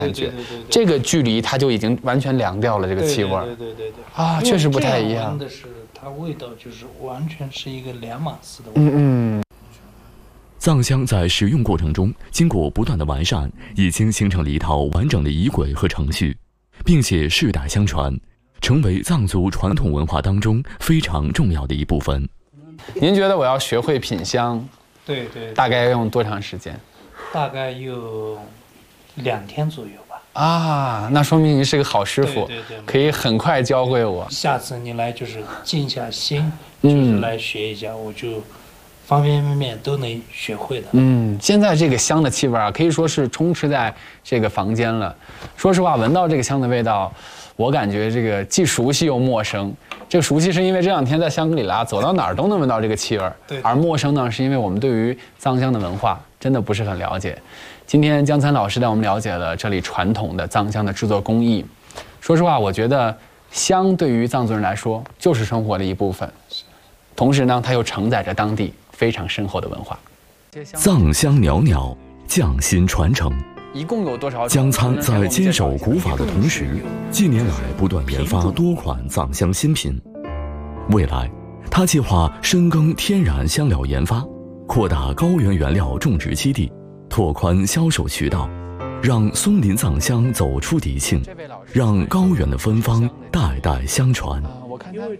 感觉，这个距离它就已经完全凉掉了这个气味。 对啊，确实不太一样。 闻的是它味道就是完全是一个两码事的味道。 藏香在使用过程中，经过不断的完善，已经形成了一套完整的仪轨和程序，并且世代相传，成为藏族传统文化当中非常重要的一部分。 您觉得我要学会品香， 对， 大概要用多长时间？ 大概有2天左右吧。 啊，那说明您是个好师傅， 对， 可以很快教会我。 下次你来就是静下心，就是来学一下，我就方方面面都能学会的。 现在这个香的气味啊，可以说是充斥在这个房间了。说实话，闻到这个香的味道，我感觉这个既熟悉又陌生。这个熟悉是因为这2天在香格里拉走到哪儿都能闻到这个气味，而陌生呢，是因为我们对于藏香的文化真的不是很了解。今天姜参老师带我们了解了这里传统的藏香的制作工艺。说实话，我觉得香对于藏族人来说就是生活的一部分，同时呢，它又承载着当地非常深厚的文化。 藏香袅袅，匠心传承。 一共有多少？ 姜参在坚守古法的同时，近年来不断研发多款藏香新品。未来，他计划深耕天然香料研发，扩大高原原料种植基地，拓宽销售渠道，让松林藏香走出敌境，让高原的芬芳代代相传。 我看他。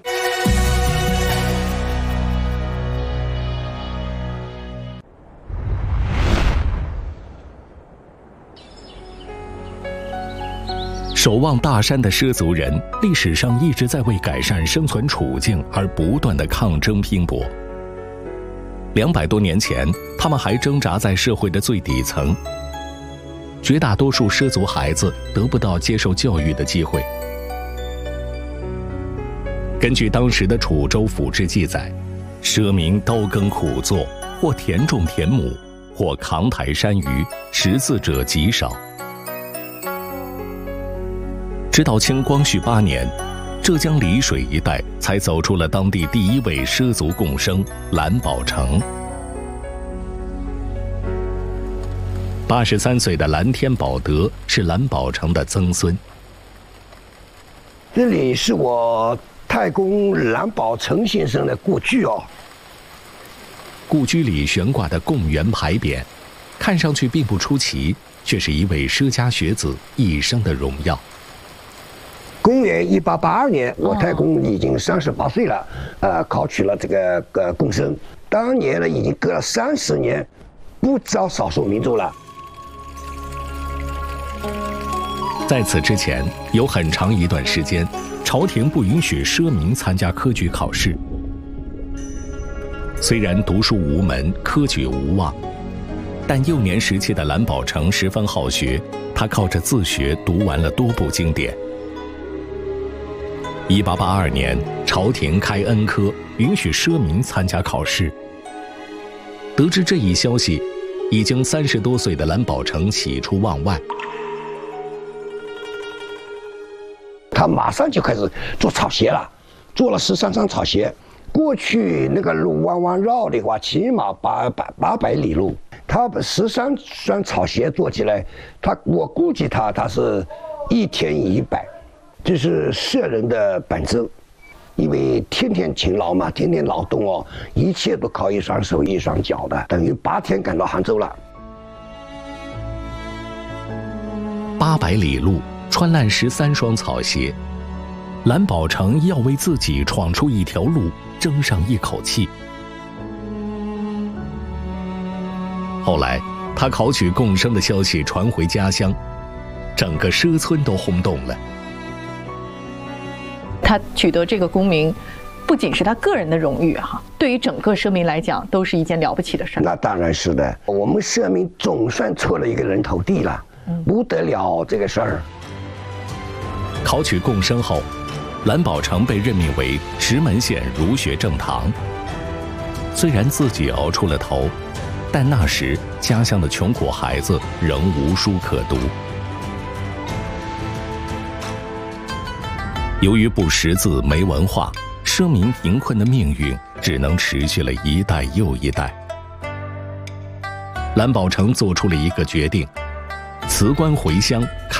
守望大山的畲族人，历史上一直在为改善生存处境而不断的抗争拼搏。200多年前，他们还挣扎在社会的最底层。绝大多数畲族孩子得不到接受教育的机会。根据当时的楚州府志记载，畲民刀耕苦作，或田种田亩，或扛抬山芋，识字者极少。直到清光绪8年，浙江丽水一带才走出了当地第一位畲族贡生蓝宝成。83岁的蓝天宝德是蓝宝成的曾孙。 这里是我太公蓝宝成先生的故居哦。 故居里悬挂的贡圆牌匾，看上去并不出奇，却是一位畲家学子一生的荣耀。 公元1882年，我太公已经38岁了，考取了这个贡生。当年呢，已经隔了30年，不招少数民族了。 在此之前，有很长一段时间，朝廷不允许畲民参加科举考试。虽然读书无门，科举无望，但幼年时期的蓝宝成十分好学，他靠着自学读完了多部经典。1882年，朝廷开恩科，允许畲民参加考试。得知这一消息，已经30多岁的蓝宝成喜出望外。 他马上就开始做草鞋了，做了13双草鞋。过去那个路弯弯绕的话，起码800里路。他把13双草鞋做起来，我估计他是1天100。这是畲人的本质，因为天天勤劳嘛，天天劳动哦，一切都靠一双手一双脚的，等于8天赶到杭州了。 800里路，穿烂13双草鞋，蓝宝成要为自己闯出一条路争上一口气。后来，他考取贡生的消息传回家乡，整个畲村都轰动了。 他取得这个功名，不仅是他个人的荣誉哈，对于整个畲民来讲，都是一件了不起的事儿。 那当然是的，我们畲民总算出了一个人头地了，不得了这个事儿。 考取贡生后，蓝宝成被任命为石门县儒学正堂。虽然自己熬出了头，但那时家乡的穷苦孩子仍无书可读。由于不识字、没文化，畲民贫困的命运只能持续了一代又一代。蓝宝成做出了一个决定，辞辞官回乡。